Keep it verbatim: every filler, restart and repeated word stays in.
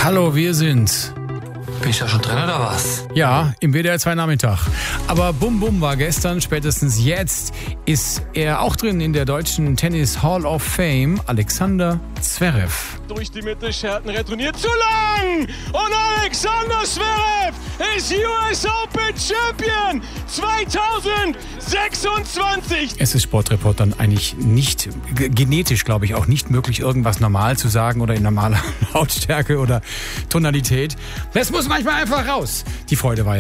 Hallo, wir sind... Bin ich da schon drin oder was? Ja, im W D R zwei Nachmittag. Aber Bum Bum war gestern, spätestens jetzt ist er auch drin in der deutschen Tennis Hall of Fame, Alexander Zverev. Durch die Mitte, Scherten retourniert zu lang und Alexander Zverev ist U S Open Champion zweitausendsechsundzwanzig. Es ist Sportreportern eigentlich nicht, g- genetisch glaube ich auch nicht möglich, irgendwas normal zu sagen oder in normaler Lautstärke oder Tonalität. Das muss manchmal einfach raus. Die Freude war ja